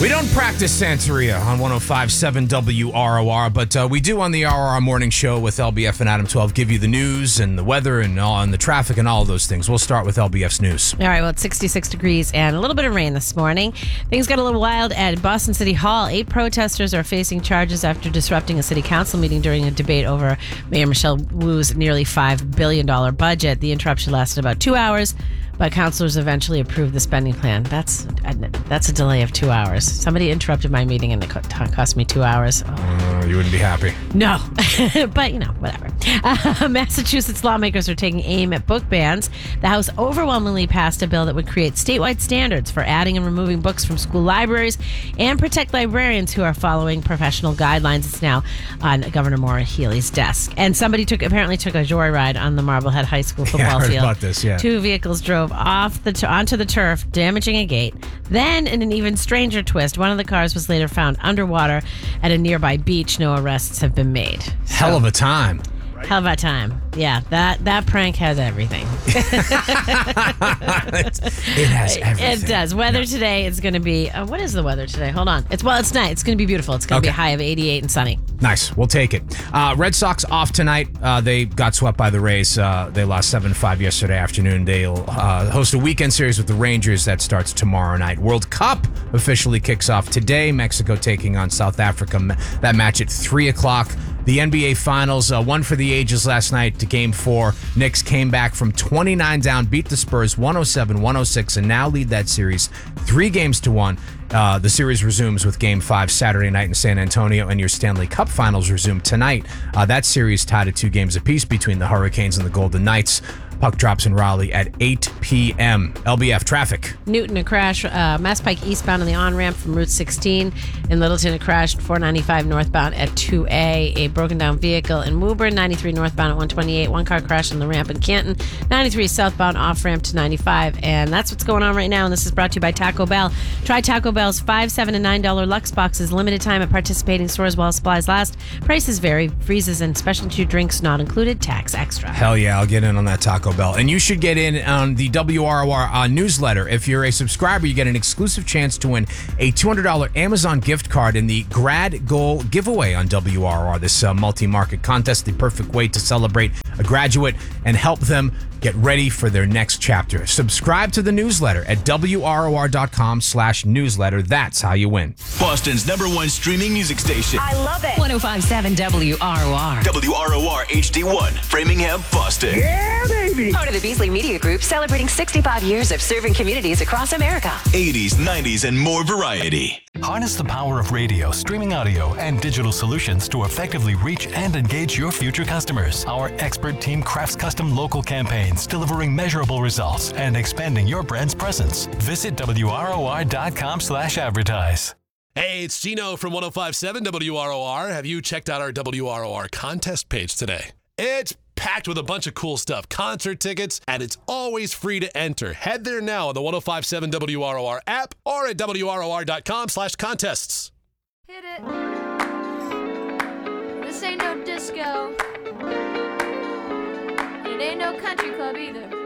We don't practice Santeria on 105.7 WROR, but we do on the ROR Morning Show with LBF and Adam 12 give you the news and the weather and the traffic and all of those things. We'll start with LBF's news. All right, well, it's 66 degrees and a little bit of rain this morning. Things got a little wild at Boston City Hall. 8 protesters are facing charges after disrupting a city council meeting during a debate over Mayor Michelle Wu's nearly $5 billion budget. The interruption lasted about 2 hours, but councilors eventually approved the spending plan. That's a delay of 2 hours. Somebody interrupted my meeting and it cost me 2 hours. Oh. You wouldn't be happy. No, but whatever. Massachusetts lawmakers are taking aim at book bans. The House overwhelmingly passed a bill that would create statewide standards for adding and removing books from school libraries and protect librarians who are following professional guidelines. It's now on Governor Maura Healey's desk. And somebody apparently took a joyride on the Marblehead High School football I heard field. about this, yeah. 2 vehicles drove onto the turf, damaging a gate. Then, in an even stranger twist, one of the cars was later found underwater at a nearby beach. No arrests have been made. Hell of a time. Hell of a time. Yeah, that prank has everything. It has everything. It does. Weather today is going to be, what is the weather today? Hold on. It's night. It's going to be beautiful. It's going to be a high of 88 and sunny. Nice. We'll take it. Red Sox off tonight. They got swept by the Rays. They lost 7-5 yesterday afternoon. They'll host a weekend series with the Rangers that starts tomorrow night. World Cup officially kicks off today. Mexico taking on South Africa. That match at 3 o'clock. The NBA Finals, one for the ages last night to Game 4. Knicks came back from 29 down, beat the Spurs 107-106, and now lead that series 3-1. The series resumes with Game 5 Saturday night in San Antonio, and your Stanley Cup Finals resume tonight. That series tied at 2 games apiece between the Hurricanes and the Golden Knights. Puck drops in Raleigh at 8 p.m. LBF traffic. Newton, a crash. Mass Pike eastbound on the on-ramp from Route 16. In Littleton, a crash 495 northbound at 2A. A broken down vehicle in Woburn, 93 northbound at 128. One car crashed on the ramp in Canton. 93 southbound off-ramp to 95. And that's what's going on right now. And this is brought to you by Taco Bell. Try Taco Bell's $5, $7, and $9 Lux boxes. Limited time at participating stores while supplies last. Prices vary. Freezes and specialty drinks not included. Tax extra. Hell yeah, I'll get in on that Taco Bell. And you should get in on the WROR newsletter. If you're a subscriber, you get an exclusive chance to win a $200 Amazon gift card in the Grad Goal giveaway on WROR. This multi-market contest, the perfect way to celebrate a graduate and help them get ready for their next chapter. Subscribe to the newsletter at WROR.com/newsletter. That's how you win. Boston's #1 streaming music station. I love it. 105.7 WROR. WROR HD1, Framingham, Boston. Yeah, baby. Part of the Beasley Media Group, celebrating 65 years of serving communities across America. 80s, 90s, and more variety. Harness the power of radio, streaming audio, and digital solutions to effectively reach and engage your future customers. Our expert team crafts custom local campaigns, delivering measurable results and expanding your brand's presence. Visit WROR.com/advertise. Hey, it's Gino from 105.7 WROR. Have you checked out our WROR contest page today? It's packed with a bunch of cool stuff, concert tickets, and it's always free to enter. Head there now on the 105.7 WROR app or at WROR.com/contests. Hit it. This ain't no disco. It ain't no country club either.